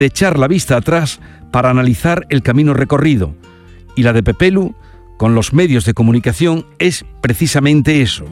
de echar la vista atrás para analizar el camino recorrido. Y la de Pepelu, con los medios de comunicación, es precisamente eso.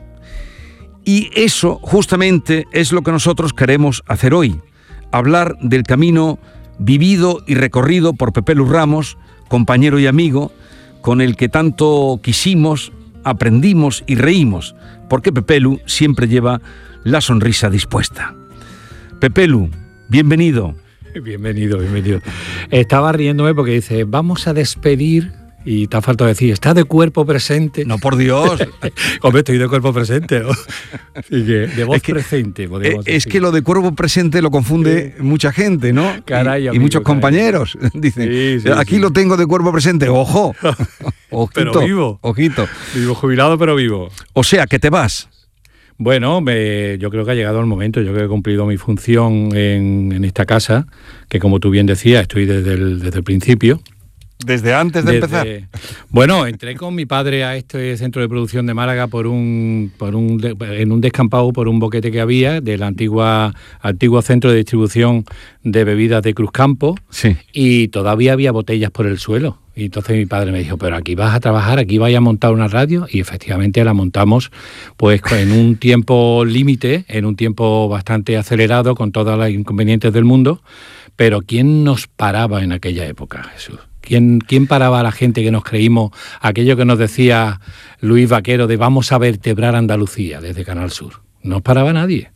Y eso justamente es lo que nosotros queremos hacer hoy, hablar del camino vivido y recorrido por Pepelu Ramos, compañero y amigo, con el que tanto quisimos, aprendimos y reímos, porque Pepelu siempre lleva la sonrisa dispuesta. Pepelu, bienvenido. Bienvenido. Estaba riéndome porque dice, vamos a despedir, y te ha faltado decir, ¿está de cuerpo presente? No, por Dios. Hombre, estoy de cuerpo presente, ¿no? Así que de voz presente, podemos decir. Es que lo de cuerpo presente lo confunde mucha gente, ¿no? Caray, y amigo, muchos compañeros dicen, sí, aquí lo tengo de cuerpo presente, ojo. Ojito, pero vivo. Ojito. Vivo jubilado, pero vivo. O sea, que te vas. Bueno, yo creo que ha llegado el momento. Yo creo que he cumplido mi función en esta casa, que como tú bien decías, estoy desde el principio. Desde antes de empezar. Bueno, entré con mi padre a este centro de producción de Málaga en un descampado por un boquete que había del antiguo centro de distribución de bebidas de Cruzcampo. Sí. Y todavía había botellas por el suelo. Y entonces mi padre me dijo, pero aquí vas a trabajar, aquí vais a montar una radio, y efectivamente la montamos pues en un tiempo límite, en un tiempo bastante acelerado, con todos los inconvenientes del mundo. Pero ¿quién nos paraba en aquella época, Jesús? ¿Quién paraba a la gente que nos creímos aquello que nos decía Luis Vaquero de vamos a vertebrar Andalucía desde Canal Sur? No nos paraba nadie.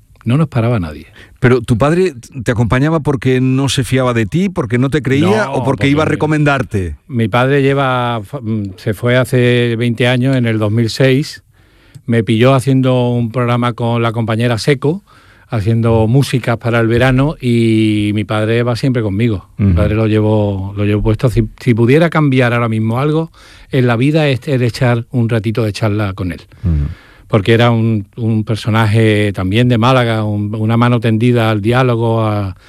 Pero tu padre te acompañaba porque no se fiaba de ti, porque no te creía, o porque iba a recomendarte. Mi padre se fue hace 20 años, en el 2006, me pilló haciendo un programa con la compañera Seco, haciendo música para el verano, y mi padre va siempre conmigo. Uh-huh. Mi padre lo llevo puesto. Si pudiera cambiar ahora mismo algo en la vida es echar un ratito de charla con él. Uh-huh. Porque era un personaje también de Málaga, una mano tendida al diálogo,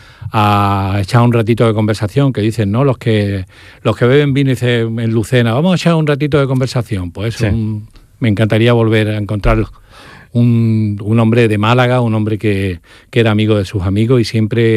a echar un ratito de conversación, que dicen, ¿no? Los que beben vino, dicen en Lucena, vamos a echar un ratito de conversación. Pues sí. Me encantaría volver a encontrarlo. Un hombre de Málaga, un hombre que era amigo de sus amigos, y siempre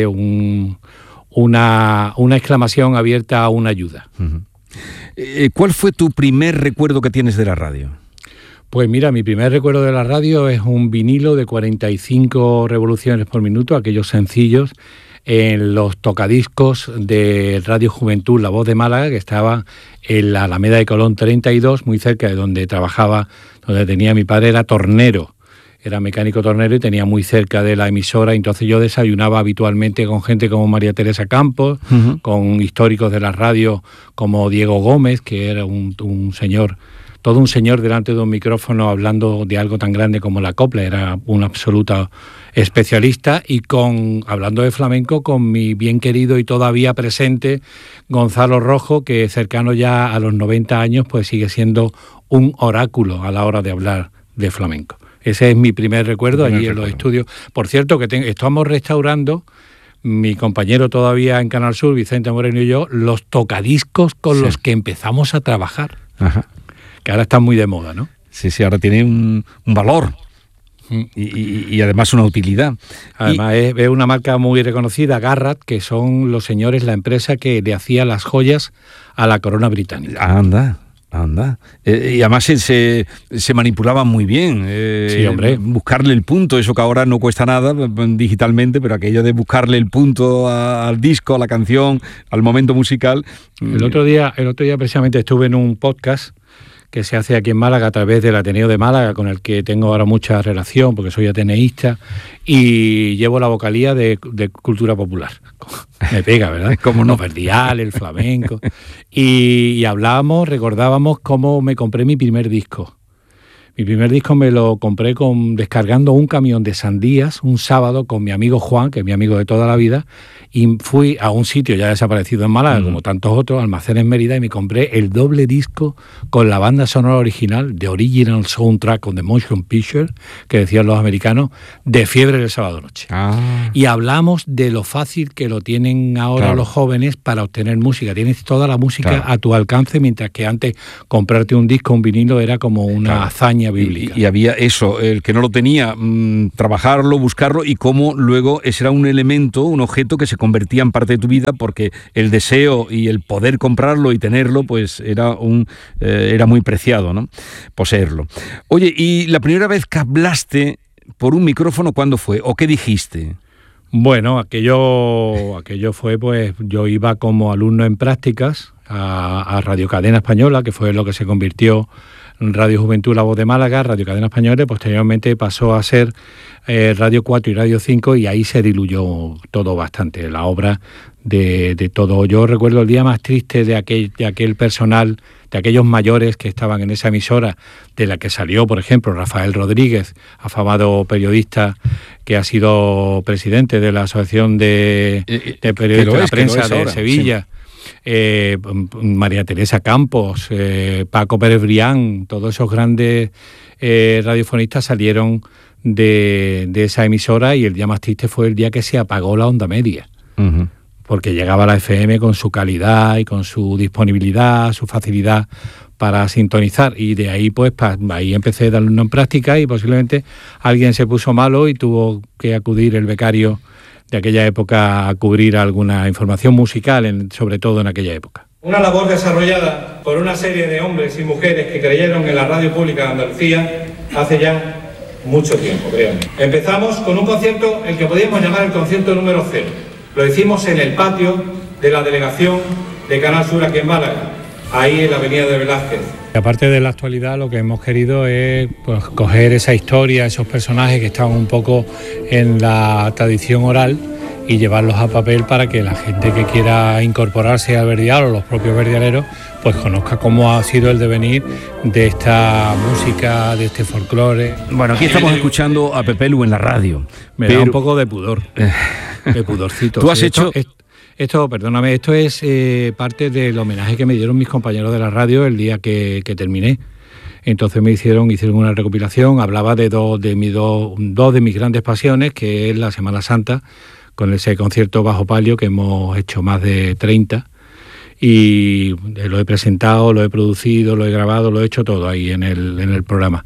una exclamación abierta a una ayuda. Uh-huh. ¿Cuál fue tu primer recuerdo que tienes de la radio? Pues mira, mi primer recuerdo de la radio es un vinilo de 45 revoluciones por minuto, aquellos sencillos, en los tocadiscos de Radio Juventud, La Voz de Málaga, que estaba en la Alameda de Colón 32, muy cerca de donde trabajaba, donde tenía mi padre, era tornero. Era mecánico tornero y tenía muy cerca de la emisora. Entonces yo desayunaba habitualmente con gente como María Teresa Campos, uh-huh, con históricos de la radio como Diego Gómez, que era un señor, todo un señor delante de un micrófono hablando de algo tan grande como la copla. Era un absoluto especialista. Y hablando de flamenco, con mi bien querido y todavía presente Gonzalo Rojo, que cercano ya a los 90 años, pues sigue siendo un oráculo a la hora de hablar de flamenco. Ese es mi primer recuerdo allí en los estudios. Por cierto, que estamos restaurando, mi compañero todavía en Canal Sur, Vicente Moreno y yo, los tocadiscos con los que empezamos a trabajar. Ajá. Que ahora están muy de moda, ¿no? Sí, ahora tiene un valor y además una utilidad. Además es una marca muy reconocida, Garrett, que son los señores, la empresa que le hacía las joyas a la corona británica. Anda. Y además se manipulaba muy bien. Sí, hombre. Buscarle el punto, eso que ahora no cuesta nada digitalmente, pero aquello de buscarle el punto al disco, a la canción, al momento musical. El otro día precisamente estuve en un podcast que se hace aquí en Málaga a través del Ateneo de Málaga, con el que tengo ahora mucha relación porque soy ateneísta y llevo la vocalía de cultura popular. Me pega, ¿verdad? ¿Cómo no? Los verdiales, el flamenco. Y recordábamos cómo me compré mi primer disco. Mi primer disco me lo compré descargando un camión de sandías un sábado con mi amigo Juan, que es mi amigo de toda la vida, y fui a un sitio ya desaparecido en Málaga, como tantos otros, Almacenes Mérida, y me compré el doble disco con la banda sonora original, The Original Soundtrack on the Motion Picture, que decían los americanos, de Fiebre del Sábado Noche. Y hablamos de lo fácil que lo tienen ahora los jóvenes para obtener música. Tienes toda la música a tu alcance, mientras que antes comprarte un disco, un vinilo, era como una hazaña sintonía bíblica. Y había eso, el que no lo tenía, trabajarlo, buscarlo, y cómo luego ese era un elemento, un objeto que se convertía en parte de tu vida, porque el deseo y el poder comprarlo y tenerlo, pues era muy preciado, ¿no? Poseerlo. Oye, ¿y la primera vez que hablaste por un micrófono, cuándo fue? ¿O qué dijiste? Bueno, aquello fue, pues yo iba como alumno en prácticas a Radio Cadena Española, que fue lo que se convirtió en Radio Juventud La Voz de Málaga, Radio Cadena Española, y posteriormente pasó a ser Radio 4 y Radio 5, y ahí se diluyó todo bastante, la obra de todo. Yo recuerdo el día más triste de aquel personal, de aquellos mayores que estaban en esa emisora, de la que salió, por ejemplo, Rafael Rodríguez, afamado periodista que ha sido presidente de la Asociación de Periodistas de la Prensa de Sevilla. Sí. María Teresa Campos, Paco Pérez Brián, todos esos grandes radiofonistas salieron de esa emisora, y el día más triste fue el día que se apagó la onda media. Uh-huh. Porque llegaba la FM con su calidad y con su disponibilidad, su facilidad para sintonizar, y de ahí pues ahí empecé de alumno en práctica, y posiblemente alguien se puso malo y tuvo que acudir el becario de aquella época a cubrir alguna información musical, sobre todo en aquella época. Una labor desarrollada por una serie de hombres y mujeres que creyeron en la radio pública de Andalucía hace ya mucho tiempo, créanme. Empezamos con un concierto, el que podíamos llamar el concierto número 0. Lo hicimos en el patio de la delegación de Canal Sur aquí en Málaga, ahí en la avenida de Velázquez. Aparte de la actualidad, lo que hemos querido es pues coger esa historia, esos personajes que estaban un poco en la tradición oral, y llevarlos a papel para que la gente que quiera incorporarse al verdial, o los propios verdialeros, pues conozca cómo ha sido el devenir de esta música, de este folclore. Bueno, aquí estamos escuchando a Pepelu en la radio. Me da un poco de pudor, de pudorcito. ¿Tú has hecho...? Esto es parte del homenaje que me dieron mis compañeros de la radio el día que terminé. Entonces hicieron una recopilación, hablaba de dos de mis grandes pasiones, que es la Semana Santa, con ese concierto bajo palio que hemos hecho más de 30, y lo he presentado, lo he producido, lo he grabado, lo he hecho todo ahí en el programa.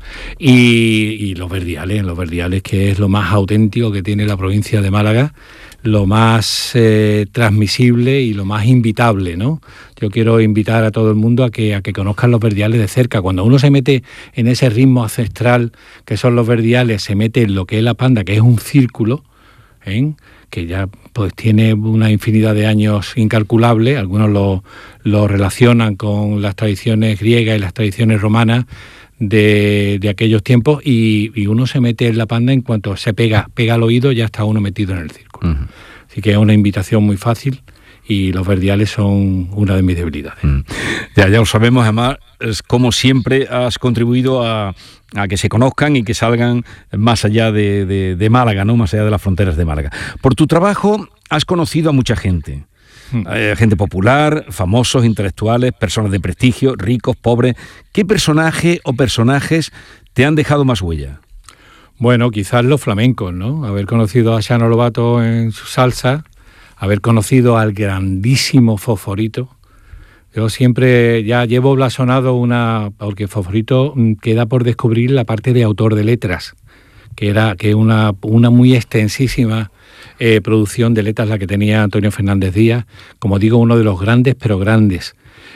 Y los verdiales, que es lo más auténtico que tiene la provincia de Málaga, lo más transmisible y lo más invitable, ¿no? Yo quiero invitar a todo el mundo a que conozcan los verdiales de cerca. Cuando uno se mete en ese ritmo ancestral que son los verdiales, se mete en lo que es la panda, que es un círculo, que ya pues tiene una infinidad de años incalculable. Algunos lo relacionan con las tradiciones griegas y las tradiciones romanas de aquellos tiempos, y uno se mete en la panda en cuanto se pega al oído, ya está uno metido en el círculo. Uh-huh. Así que es una invitación muy fácil, y los verdiales son una de mis debilidades. Ya lo sabemos. Además, como siempre has contribuido a que se conozcan y que salgan más allá de Málaga, ¿no? Más allá de las fronteras de Málaga. Por tu trabajo has conocido a mucha gente. Gente popular, famosos, intelectuales, personas de prestigio, ricos, pobres. ¿Qué personaje o personajes te han dejado más huella? Bueno, quizás los flamencos, ¿no? Haber conocido a Xano Lobato en su salsa, haber conocido al grandísimo Fosforito. Yo siempre ya llevo blasonado porque Fosforito queda por descubrir la parte de autor de letras, que es una muy extensísima producción de letras la que tenía Antonio Fernández Díaz, como digo, uno de los grandes, pero grandes.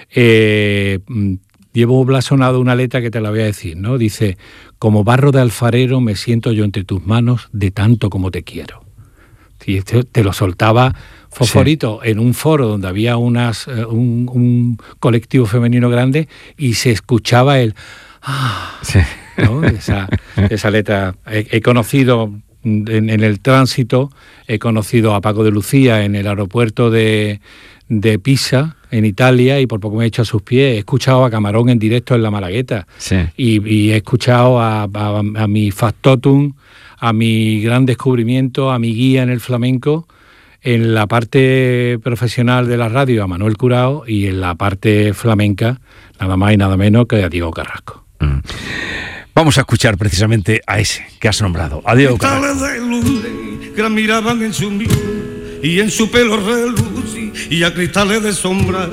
Llevo blasonado una letra que te la voy a decir, ¿no? Dice: como barro de alfarero me siento yo entre tus manos de tanto como te quiero. Y esto te lo soltaba Fosforito, sí, en un foro donde había un colectivo femenino grande, y se escuchaba el sí, ¿no? esa letra. He conocido en el tránsito, he conocido a Paco de Lucía en el aeropuerto de Pisa, en Italia, y por poco me he hecho a sus pies. He escuchado a Camarón en directo en La Malagueta, sí, y he escuchado a mi factotum, a mi gran descubrimiento, a mi guía en el flamenco, en la parte profesional de la radio, a Manuel Curao, y en la parte flamenca, nada más y nada menos que a Diego Carrasco. Vamos a escuchar precisamente a ese que has nombrado, a Diego Carrasco. Que la miraban en su mirada y en su pelo reluz, y a cristales de sombra